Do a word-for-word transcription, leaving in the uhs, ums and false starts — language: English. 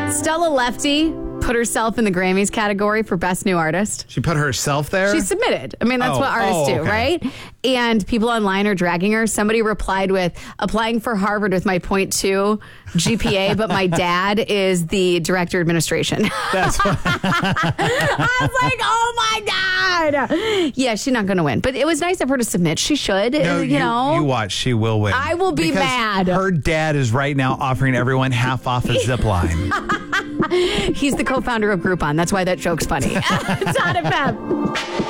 Stella Lefty put herself in the Grammys category for Best New Artist. She put herself there? She submitted. I mean, that's Oh, what artists oh, do, okay. right? And people online are dragging her. Somebody replied with, applying for Harvard with my point two G P A, but my dad is the director of administration. That's what, I was like, oh my God. Yeah, she's not going to win. But it was nice of her to submit. She should, no, you, know. You watch. She will win. I will be because mad. Her dad is right now offering everyone half off a zip line. He's the co-founder of Groupon. That's why that joke's funny. It's Hot F M.